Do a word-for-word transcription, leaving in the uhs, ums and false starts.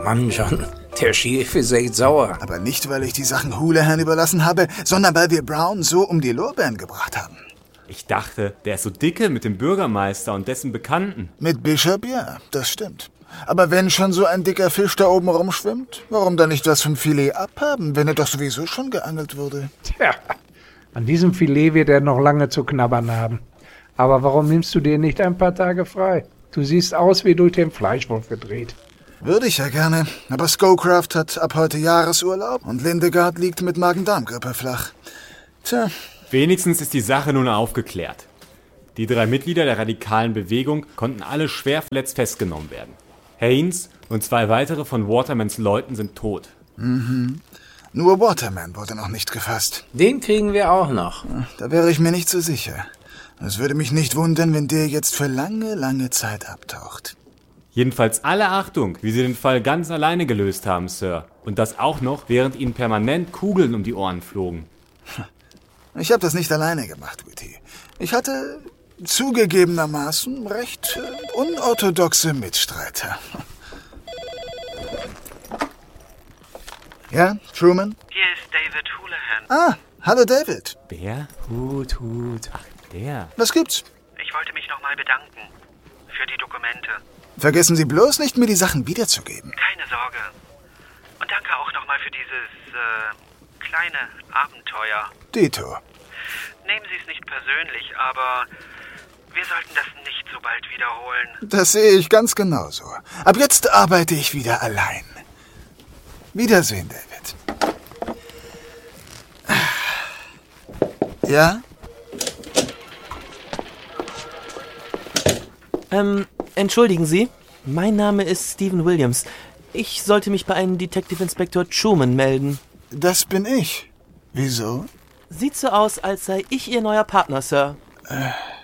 Mann, John, der Chef ist echt sauer. Aber nicht, weil ich die Sachen Houlihan überlassen habe, sondern weil wir Brown so um die Lorbeeren gebracht haben. Ich dachte, der ist so dicke mit dem Bürgermeister und dessen Bekannten. Mit Bishop, ja, das stimmt. Aber wenn schon so ein dicker Fisch da oben rumschwimmt, warum dann nicht was vom Filet abhaben, wenn er doch sowieso schon geangelt wurde? Tja, an diesem Filet wird er noch lange zu knabbern haben. Aber warum nimmst du dir nicht ein paar Tage frei? Du siehst aus wie durch den Fleischwolf gedreht. Würde ich ja gerne, aber Scowcraft hat ab heute Jahresurlaub und Lindegard liegt mit Magen-Darm-Grippe flach. Tja. Wenigstens ist die Sache nun aufgeklärt. Die drei Mitglieder der radikalen Bewegung konnten alle schwer verletzt festgenommen werden. Haynes und zwei weitere von Watermans Leuten sind tot. Mhm. Nur Waterman wurde noch nicht gefasst. Den kriegen wir auch noch. Da wäre ich mir nicht so sicher. Es würde mich nicht wundern, wenn der jetzt für lange, lange Zeit abtaucht. Jedenfalls alle Achtung, wie Sie den Fall ganz alleine gelöst haben, Sir. Und das auch noch, während Ihnen permanent Kugeln um die Ohren flogen. Ich habe das nicht alleine gemacht, Witty. Ich hatte zugegebenermaßen recht äh, unorthodoxe Mitstreiter. Ja, Truman? Hier ist David Houlihan. Ah, hallo David. Wer? Hut, Hut. Ach, der. Was gibt's? Ich wollte mich nochmal bedanken für die Dokumente. Vergessen Sie bloß nicht, mir die Sachen wiederzugeben. Keine Sorge. Und danke auch nochmal für dieses, äh, kleine Abenteuer. Dito. Nehmen Sie es nicht persönlich, aber wir sollten das nicht so bald wiederholen. Das sehe ich ganz genauso. Ab jetzt arbeite ich wieder allein. Wiedersehen, David. Ja? Ähm, entschuldigen Sie, mein Name ist Stephen Williams. Ich sollte mich bei einem Detective Inspector Truman melden. Das bin ich. Wieso? Sieht so aus, als sei ich Ihr neuer Partner, Sir. Äh,